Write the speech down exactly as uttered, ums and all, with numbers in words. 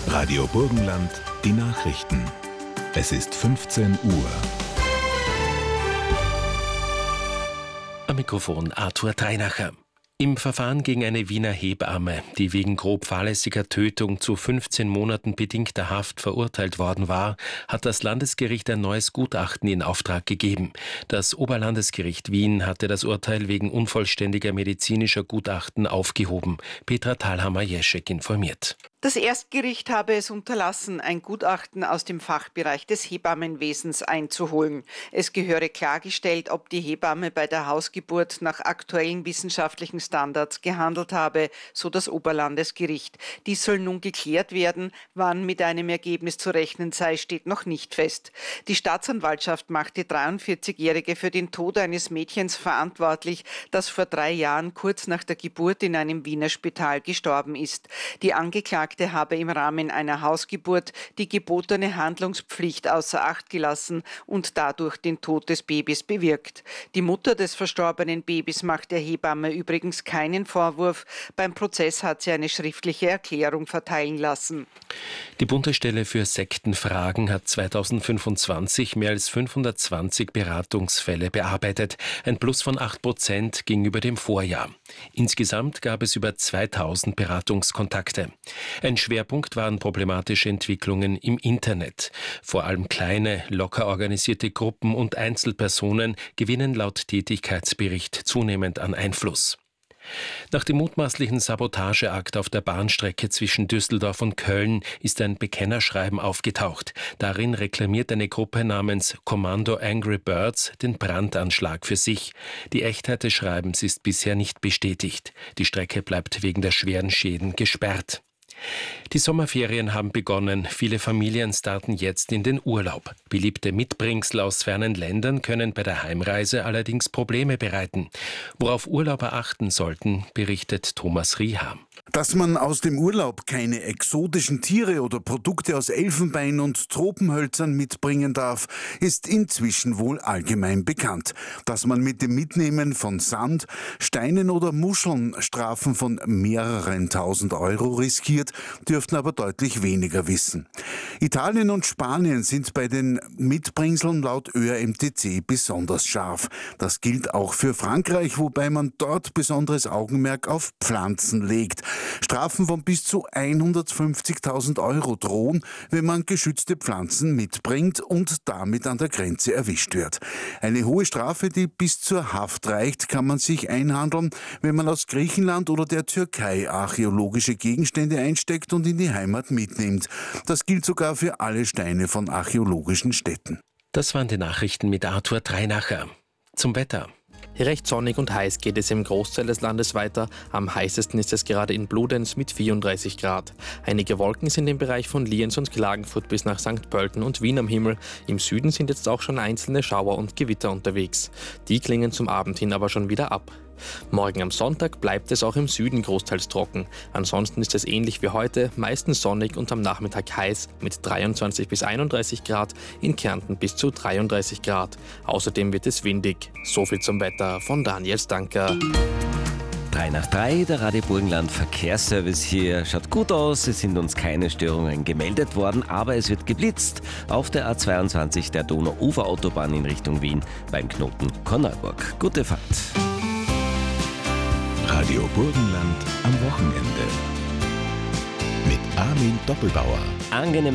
Radio Burgenland, die Nachrichten. Es ist fünfzehn Uhr. Am Mikrofon Arthur Dreinacher. Im Verfahren gegen eine Wiener Hebamme, die wegen grob fahrlässiger Tötung zu fünfzehn Monaten bedingter Haft verurteilt worden war, hat das Landesgericht ein neues Gutachten in Auftrag gegeben. Das Oberlandesgericht Wien hatte das Urteil wegen unvollständiger medizinischer Gutachten aufgehoben. Petra Thalhammer-Jeschek informiert. Das Erstgericht habe es unterlassen, ein Gutachten aus dem Fachbereich des Hebammenwesens einzuholen. Es gehöre klargestellt, ob die Hebamme bei der Hausgeburt nach aktuellen wissenschaftlichen Standards gehandelt habe, so das Oberlandesgericht. Dies soll nun geklärt werden. Wann mit einem Ergebnis zu rechnen sei, steht noch nicht fest. Die Staatsanwaltschaft macht die dreiundvierzigjährige für den Tod eines Mädchens verantwortlich, das vor drei Jahren kurz nach der Geburt in einem Wiener Spital gestorben ist. Die Angeklagte habe im Rahmen einer Hausgeburt die gebotene Handlungspflicht außer Acht gelassen und dadurch den Tod des Babys bewirkt. Die Mutter des verstorbenen Babys macht der Hebamme übrigens keinen Vorwurf. Beim Prozess hat sie eine schriftliche Erklärung verteilen lassen. Die Bundesstelle für Sektenfragen hat zweitausendfünfundzwanzig mehr als fünfhundertzwanzig Beratungsfälle bearbeitet, ein Plus von acht Prozent gegenüber dem Vorjahr. Insgesamt gab es über zweitausend Beratungskontakte. Ein Schwerpunkt waren problematische Entwicklungen im Internet. Vor allem kleine, locker organisierte Gruppen und Einzelpersonen gewinnen laut Tätigkeitsbericht zunehmend an Einfluss. Nach dem mutmaßlichen Sabotageakt auf der Bahnstrecke zwischen Düsseldorf und Köln ist ein Bekennerschreiben aufgetaucht. Darin reklamiert eine Gruppe namens Kommando Angry Birds den Brandanschlag für sich. Die Echtheit des Schreibens ist bisher nicht bestätigt. Die Strecke bleibt wegen der schweren Schäden gesperrt. Die Sommerferien haben begonnen. Viele Familien starten jetzt in den Urlaub. Beliebte Mitbringsel aus fernen Ländern können bei der Heimreise allerdings Probleme bereiten. Worauf Urlauber achten sollten, berichtet Thomas Rieha. Dass man aus dem Urlaub keine exotischen Tiere oder Produkte aus Elfenbein und Tropenhölzern mitbringen darf, ist inzwischen wohl allgemein bekannt. Dass man mit dem Mitnehmen von Sand, Steinen oder Muscheln Strafen von mehreren tausend Euro riskiert, dürften aber deutlich weniger wissen. Italien und Spanien sind bei den Mitbringseln laut Ö R M T C besonders scharf. Das gilt auch für Frankreich, wobei man dort besonderes Augenmerk auf Pflanzen legt. Strafen von bis zu hundertfünfzigtausend Euro drohen, wenn man geschützte Pflanzen mitbringt und damit an der Grenze erwischt wird. Eine hohe Strafe, die bis zur Haft reicht, kann man sich einhandeln, wenn man aus Griechenland oder der Türkei archäologische Gegenstände einsteckt und in die Heimat mitnimmt. Das gilt sogar für alle Steine von archäologischen Städten. Das waren die Nachrichten mit Arthur Dreinacher. Zum Wetter. Recht sonnig und heiß geht es im Großteil des Landes weiter. Am heißesten ist es gerade in Bludenz mit vierunddreißig Grad. Einige Wolken sind im Bereich von Lienz und Klagenfurt bis nach Sankt Pölten und Wien am Himmel. Im Süden sind jetzt auch schon einzelne Schauer und Gewitter unterwegs. Die klingen zum Abend hin aber schon wieder ab. Morgen am Sonntag bleibt es auch im Süden großteils trocken. Ansonsten ist es ähnlich wie heute, meistens sonnig und am Nachmittag heiß mit dreiundzwanzig bis einunddreißig Grad, in Kärnten bis zu dreiunddreißig Grad. Außerdem wird es windig. So viel zum Wetter von Daniel Stanker. drei nach drei, der Radio Burgenland Verkehrsservice hier. Schaut gut aus, es sind uns keine Störungen gemeldet worden, aber es wird geblitzt auf der A zweiundzwanzig der Donauuferautobahn in Richtung Wien beim Knoten Korneuburg. Gute Fahrt. Radio Burgenland am Wochenende. Mit Armin Doppelbauer. Angenehm